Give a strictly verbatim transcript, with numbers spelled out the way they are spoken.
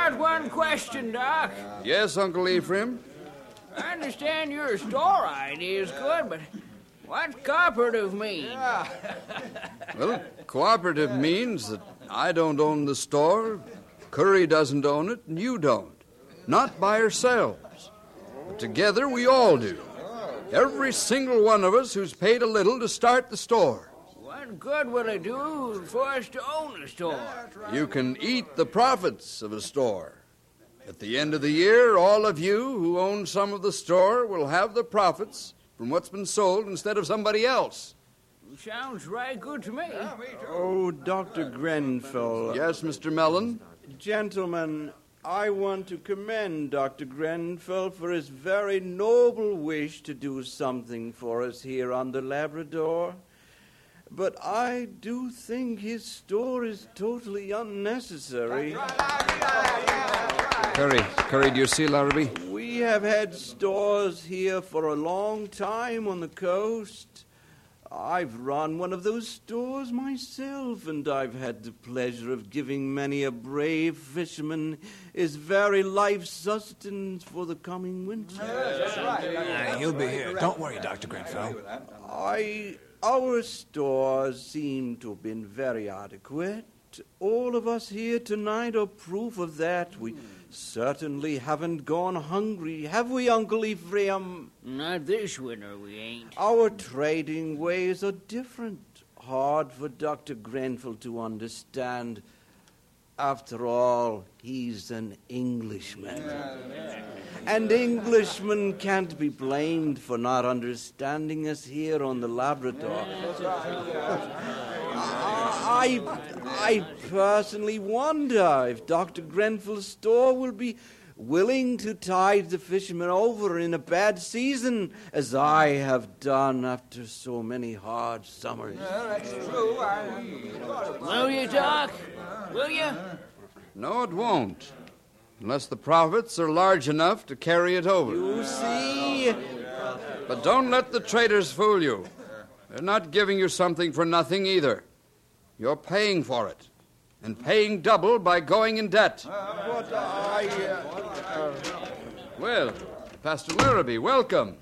got one question, Doc. Yes, Uncle Ephraim? I understand your store idea is good, but what's cooperative mean? Well, cooperative means that I don't own the store, Curry doesn't own it, and you don't. Not by ourselves. But together we all do. Every single one of us who's paid a little to start the store. What good will it do for us to own a store? You can eat the profits of a store. At the end of the year, all of you who own some of the store will have the profits from what's been sold instead of somebody else. Sounds right good to me. Oh, Doctor Grenfell. Yes, Mister Mellon? Gentlemen, I want to commend Doctor Grenfell for his very noble wish to do something for us here on the Labrador. But I do think his store is totally unnecessary. Curry, Curry, do you see Larrabee? We have had stores here for a long time on the coast. I've run one of those stores myself, and I've had the pleasure of giving many a brave fisherman his very life sustenance for the coming winter. Uh, he'll be here. Don't worry, Doctor Grenfell. I, our stores seem to have been very adequate. All of us here tonight are proof of that. We certainly haven't gone hungry, have we, Uncle Ephraim? Not this winter, we ain't. Our trading ways are different. Hard for Doctor Grenfell to understand. After all, he's an Englishman. And Englishmen can't be blamed for not understanding us here on the Labrador. I, I personally wonder if Doctor Grenfell's store will be willing to tide the fishermen over in a bad season, as I have done after so many hard summers. That's true. Will you, Doc? Will you? No, it won't. Unless the profits are large enough to carry it over. You see? But don't let the traders fool you. They're not giving you something for nothing either. You're paying for it, and paying double by going in debt. But I... Uh, Well, Pastor Larrabee, welcome.